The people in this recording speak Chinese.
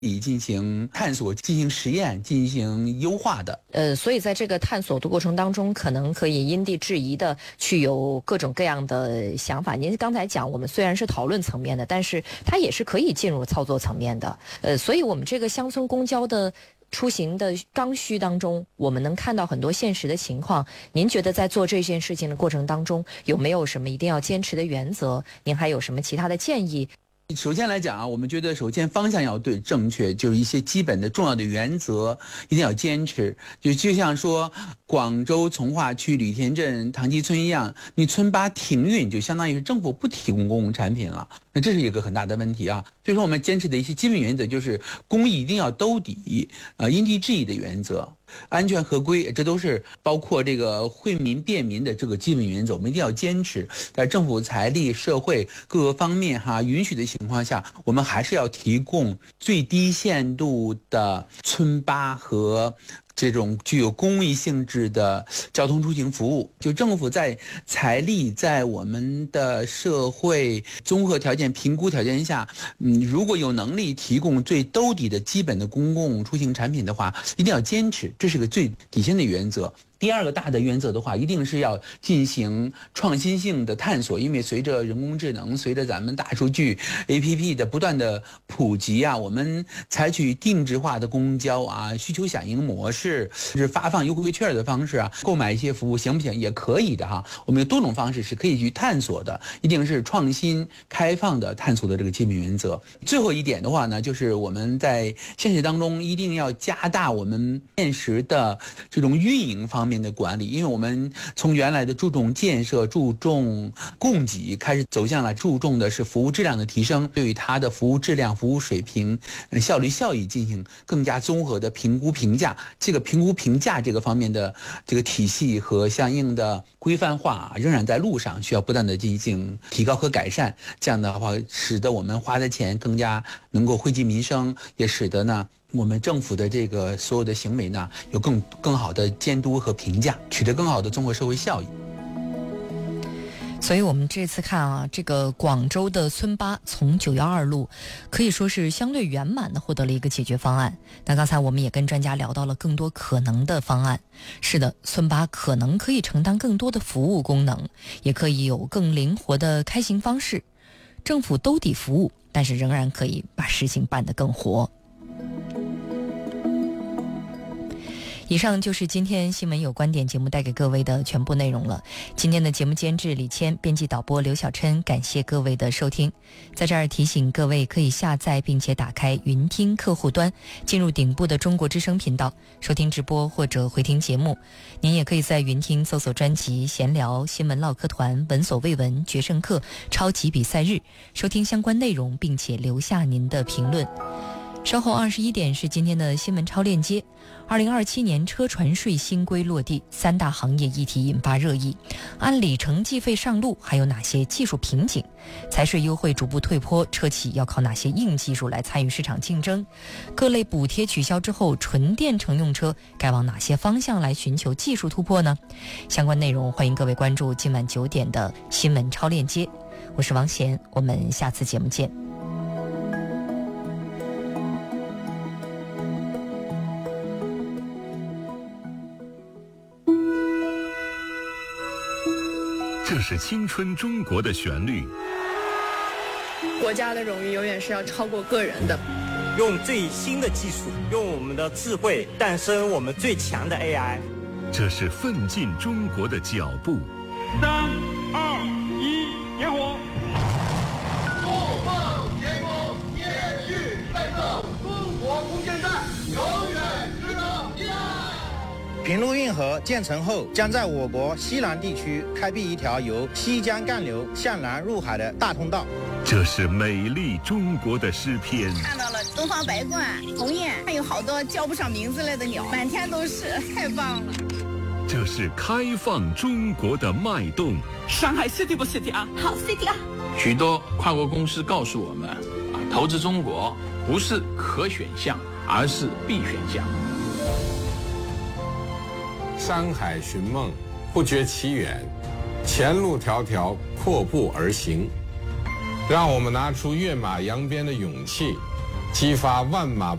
以进行探索、进行实验、进行优化的。 所以在这个探索的过程当中，可能可以因地制宜的去有各种各样的想法。您刚才讲，我们虽然是讨论层面的，但是它也是可以进入操作层面的。所以我们这个乡村公交的出行的刚需当中，我们能看到很多现实的情况。您觉得在做这件事情的过程当中，有没有什么一定要坚持的原则？您还有什么其他的建议？ 首先来讲啊，我们觉得首先方向要对正确，就是一些基本的重要的原则一定要坚持。就像说广州从化区吕田镇唐集村一样，你村巴停运就相当于是政府不提供公共产品了，那这是一个很大的问题啊。所以说我们坚持的一些基本原则就是公益一定要兜底，因地制宜的原则，安全合规，这都是包括这个惠民便民的这个基本原则，我们一定要坚持。在政府财力、社会各个方面允许的情况下，我们还是要提供最低限度的村巴和这种具有公益性质的交通出行服务。就政府在财力、在我们的社会综合条件评估条件下，如果有能力提供最兜底的基本的公共出行产品的话，一定要坚持，这是个最底线的原则。第二个大的原则的话，一定是要进行创新性的探索，因为随着人工智能，随着咱们大数据 APP 的不断的普及我们采取定制化的公交需求响应模式，是发放优惠券的方式购买一些服务行不行？也可以的我们有多种方式是可以去探索的，一定是创新开放的探索的这个基本原则。最后一点的话呢，就是我们在现实当中一定要加大我们现实的这种运营方面的管理，因为我们从原来的注重建设、注重供给，开始走向了注重的是服务质量的提升，对于它的服务质量、服务水平、效率、效益进行更加综合的评估评价。这个评估评价这个方面的这个体系和相应的规范化仍然在路上，需要不断的进行提高和改善。这样的话，使得我们花的钱更加能够惠及民生，也使得呢我们政府的这个所有的行为呢，有更好的监督和评价，取得更好的综合社会效益。 所以我们这次看这个广州的村巴从912路可以说是相对圆满的获得了一个解决方案。那刚才我们也跟专家聊到了更多可能的方案。是的，村巴可能可以承担更多的服务功能，也可以有更灵活的开行方式，政府兜底服务，但是仍然可以把事情办得更活。以上就是今天新闻有观点节目带给各位的全部内容了。今天的节目监制李谦，编辑导播刘小琛，感谢各位的收听。在这儿提醒各位可以下载并且打开云听客户端，进入顶部的中国之声频道收听直播或者回听节目。您也可以在云听搜索专辑闲聊、新闻唠嗑团、闻所未闻、决胜课、超级比赛日，收听相关内容并且留下您的评论。稍后21点是今天的新闻超链接。2027年车船税新规落地，3大行业议题引发热议。按里程计费上路，还有哪些技术瓶颈？财税优惠逐步退坡，车企要靠哪些硬技术来参与市场竞争？各类补贴取消之后，纯电乘用车该往哪些方向来寻求技术突破呢？相关内容欢迎各位关注今晚9点的新闻超链接。我是王贤，我们下次节目见。 这是青春中国的旋律。 国家的荣誉永远是要超过个人的。 用最新的技术，用我们的智慧诞生我们最强的 AI。 这是奋进中国的脚步。 3、2、1，点火！ 不放天空，延续奋斗，中国空间站永远值得依赖。 平陆运河建成后，将在我国西南地区开辟一条由西江干流向南入海的大通道。 这是美丽中国的诗篇。 看到了东方白鹳、鸿雁，还有好多叫不上名字类的鸟，满天都是，太棒了。 这是开放中国的脉动。 上海 City 不 City 啊？ 好 City 啊！ 许多跨国公司告诉我们，投资中国不是可选项，而是必选项。 山海寻梦，不觉其远，前路迢迢，阔步而行。让我们拿出跃马扬鞭的勇气， 激发万马